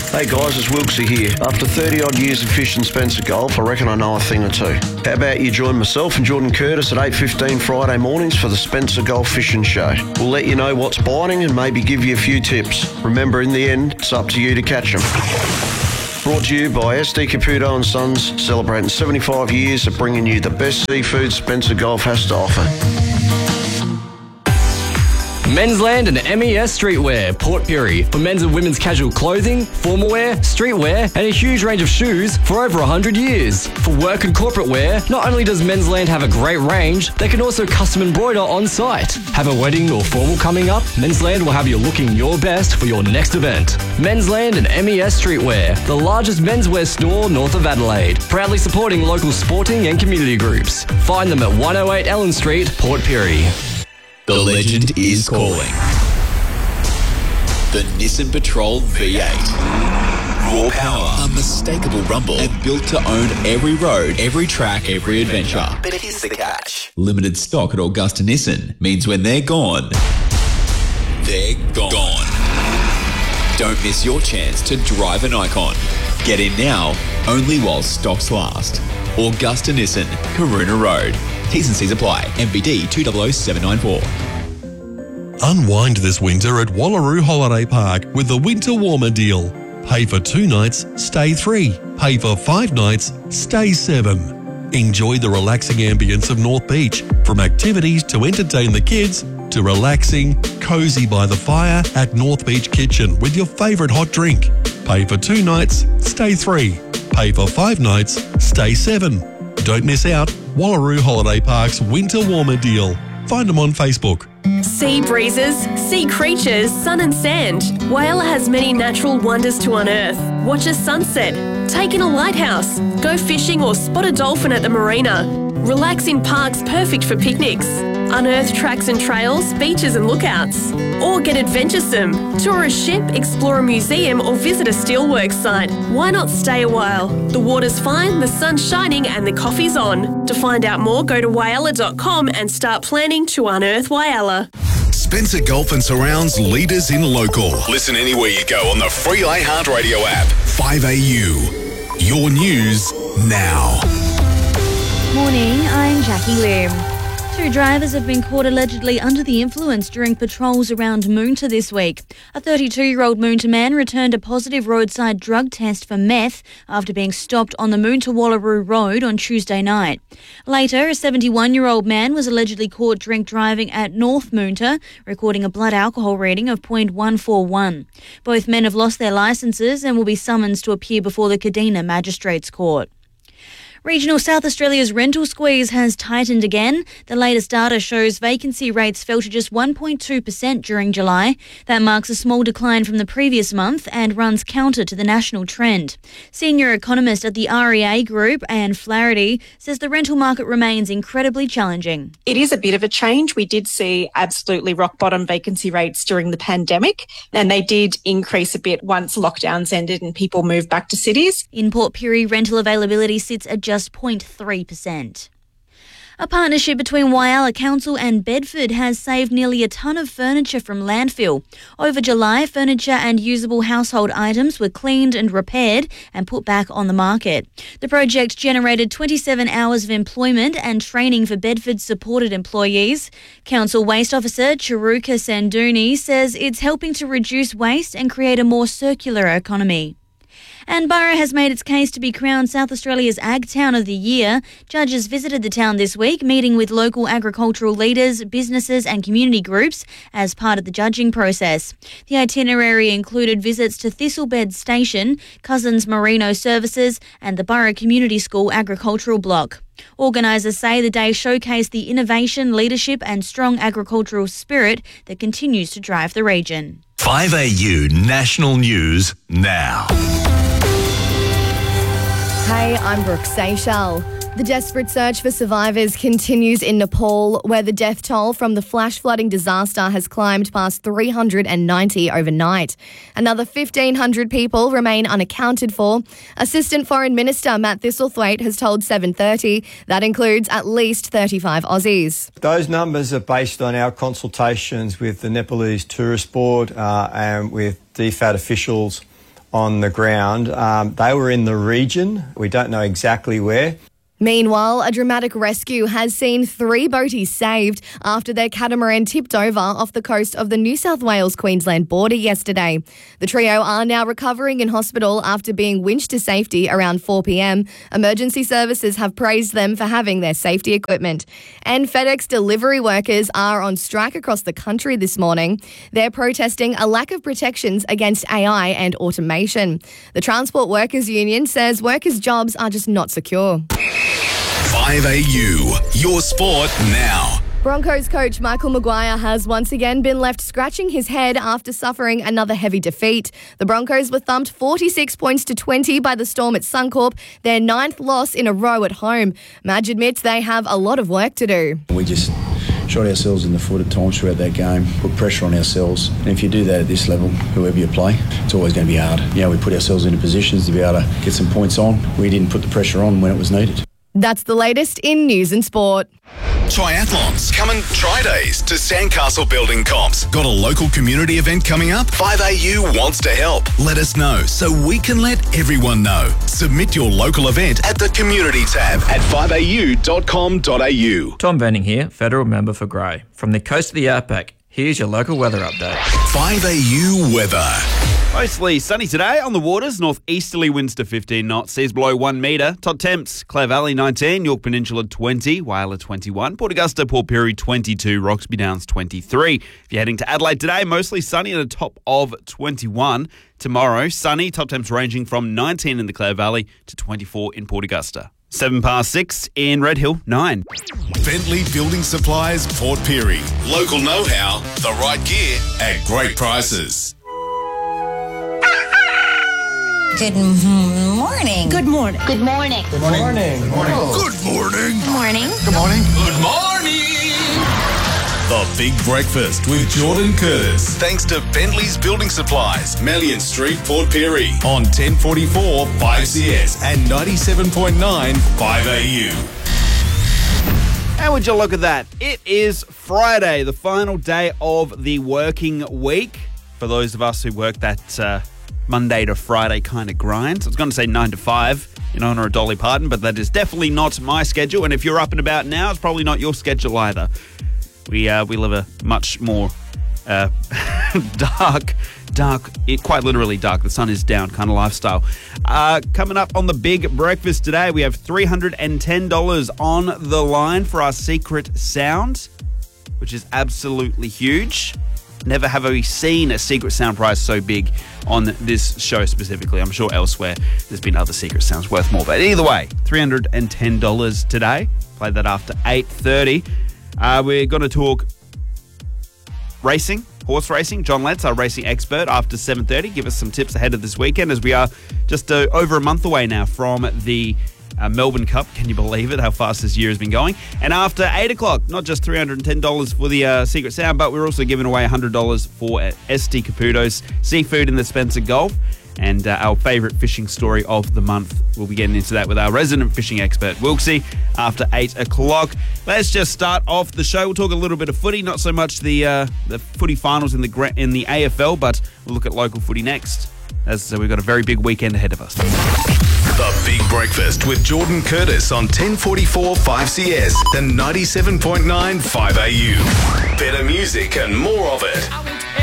Hey guys, it's Wilksy here. After 30 odd years of fishing Spencer Gulf, I reckon I know a thing or two. How about you join myself and Jordan Curtis at 8:15 Friday mornings for the Spencer Gulf Fishing Show. We'll let you know what's biting and maybe give you a few tips. Remember, in the end, it's up to you to catch them. Brought to you by SD Caputo and Sons, celebrating 75 years of bringing you the best seafood Spencer Gulf has to offer. Mensland and MES Streetwear, Port Pirie, for men's and women's casual clothing, formal wear, streetwear, and a huge range of shoes for over 100 years. For work and corporate wear, not only does Mensland have a great range, they can also custom embroider on site. Have a wedding or formal coming up? Mensland will have you looking your best for your next event. Mensland and MES Streetwear, the largest menswear store north of Adelaide, proudly supporting local sporting and community groups. Find them at 108 Ellen Street, Port Pirie. The legend is calling. The Nissan Patrol V8. Raw power, unmistakable rumble, and built to own every road, every track, every adventure. But here's the catch. Limited stock at Augusta Nissan means when they're gone, they're gone. Don't miss your chance to drive an icon. Get in now, only while stocks last. Augusta Nissan, Karuna Road. T's and C's apply. MBD 200794. Unwind this winter at Wallaroo Holiday Park with the Winter Warmer deal. Pay for 2 nights, stay 3. Pay for 5 nights, stay 7. Enjoy the relaxing ambience of North Beach, from activities to entertain the kids to relaxing, cosy by the fire at North Beach Kitchen with your favourite hot drink. Pay for 2 nights, stay 3. Pay for 5 nights, stay 7. Don't miss out. Wallaroo Holiday Park's Winter Warmer deal. Find them on Facebook. Sea breezes, sea creatures, sun and sand. Whyalla has many natural wonders to unearth. Watch a sunset, take in a lighthouse, go fishing or spot a dolphin at the marina. Relax in parks perfect for picnics. Unearth tracks and trails, beaches and lookouts. Or get adventuresome. Tour a ship, explore a museum or visit a steelworks site. Why not stay a while? The water's fine, the sun's shining and the coffee's on. To find out more, go to whyalla.com and start planning to unearth Whyalla. Spencer Gulf and Surrounds leaders in local. Listen anywhere you go on the free iHeartRadio app. 5AU. Your news now. Morning, I'm Jackie Lim. 2 drivers have been caught allegedly under the influence during patrols around Moonta this week. A 32-year-old Moonta man returned a positive roadside drug test for meth after being stopped on the Moonta-Wallaroo Road on Tuesday night. Later, a 71-year-old man was allegedly caught drink driving at North Moonta, recording a blood alcohol reading of 0.141. Both men have lost their licences and will be summoned to appear before the Kadina Magistrates Court. Regional South Australia's rental squeeze has tightened again. The latest data shows vacancy rates fell to just 1.2% during July. That marks a small decline from the previous month and runs counter to the national trend. Senior economist at the REA Group, Anne Flaherty, says the rental market remains incredibly challenging. It is a bit of a change. We did see absolutely rock bottom vacancy rates during the pandemic, and they did increase a bit once lockdowns ended and people moved back to cities. In Port Pirie, rental availability sits at just 0.3%. A partnership between Whyalla Council and Bedford has saved nearly a tonne of furniture from landfill. Over July, furniture and usable household items were cleaned and repaired and put back on the market. The project generated 27 hours of employment and training for Bedford supported employees. Council Waste Officer Chiruka Sanduni says it's helping to reduce waste and create a more circular economy. And Burra has made its case to be crowned South Australia's Ag Town of the Year. Judges visited the town this week, meeting with local agricultural leaders, businesses and community groups as part of the judging process. The itinerary included visits to Thistlebed Station, Cousins Merino Services and the Burra Community School Agricultural Block. Organisers say the day showcased the innovation, leadership and strong agricultural spirit that continues to drive the region. 5AU National News now. Hey, I'm Brooke Seychelles. The desperate search for survivors continues in Nepal, where the death toll from the flash flooding disaster has climbed past 390 overnight. Another 1,500 people remain unaccounted for. Assistant Foreign Minister Matt Thistlethwaite has told 7:30 that includes at least 35 Aussies. Those numbers are based on our consultations with the Nepalese Tourist Board and with DFAT officials on the ground. They were in the region. We don't know exactly where. Meanwhile, a dramatic rescue has seen 3 boaties saved after their catamaran tipped over off the coast of the New South Wales-Queensland border yesterday. The trio are now recovering in hospital after being winched to safety around 4 p.m. Emergency services have praised them for having their safety equipment. And FedEx delivery workers are on strike across the country this morning. They're protesting a lack of protections against AI and automation. The Transport Workers Union says workers' jobs are just not secure. 5AU, your sport now. Broncos coach Michael Maguire has once again been left scratching his head after suffering another heavy defeat. The Broncos were thumped 46 points to 20 by the Storm at Suncorp, their 9th loss in a row at home. Madge admits they have a lot of work to do. We just shot ourselves in the foot at times throughout that game, put pressure on ourselves. And if you do that at this level, whoever you play, it's always going to be hard. We put ourselves into positions to be able to get some points on. We didn't put the pressure on when it was needed. That's the latest in news and sport. Triathlons. Coming Tri-Days to Sandcastle Building Comps. Got a local community event coming up? 5AU wants to help. Let us know so we can let everyone know. Submit your local event at the community tab at 5au.com.au. Tom Venning here, federal member for Grey. From the coast of the Outback, here's your local weather update. 5AU weather. Mostly sunny today on the waters. Northeasterly winds to 15 knots. Seas below 1 metre. Top temps, Clare Valley 19, York Peninsula 20, Whyalla 21, Port Augusta, Port Pirie 22, Roxby Downs 23. If you're heading to Adelaide today, mostly sunny and a top of 21. Tomorrow, sunny, top temps ranging from 19 in the Clare Valley to 24 in Port Augusta. 6 in Red Hill, 9. Bentley Building Supplies, Port Pirie. Local know-how, the right gear at great prices. Good morning. Good morning. Good morning. Good morning. Good morning. Good morning. Good morning. Good morning. Good morning. The Big Breakfast with Jordan Curtis. Thanks to Bentley's Building Supplies, Melian Street, Port Pirie. On 1044 5CS and 97.9 5AU. And would you look at that? It is Friday, the final day of the working week. For those of us who work that Monday to Friday kind of grind. So I was going to say 9 to 5 in honour of Dolly Parton, but that is definitely not my schedule. And if you're up and about now, it's probably not your schedule either. We live a much more dark, quite literally dark, the sun is down kind of lifestyle. Coming up on the Big Breakfast today, we have $310 on the line for our secret sound, which is absolutely huge. Never have we seen a secret sound prize so big on this show specifically. I'm sure elsewhere there's been other secret sounds worth more. But either way, $310 today. Play that after 8:30. We're going to talk racing, horse racing. John Letts, our racing expert, after 7:30. Give us some tips ahead of this weekend as we are just over a month away now from the Melbourne Cup. Can you believe it, how fast this year has been going? And after 8 o'clock, not just $310 for the secret sound, but we're also giving away $100 for SD Caputo's Seafood in the Spencer Gulf. And our favourite fishing story of the month. We'll be getting into that with our resident fishing expert, Wilksy, after 8 o'clock. Let's just start off the show. We'll talk a little bit of footy, not so much the footy finals in the AFL, but we'll look at local footy next, as we've got a very big weekend ahead of us. The Big Breakfast with Jordan Curtis on 1044 5CS and 97.9 5AU. Better music and more of it.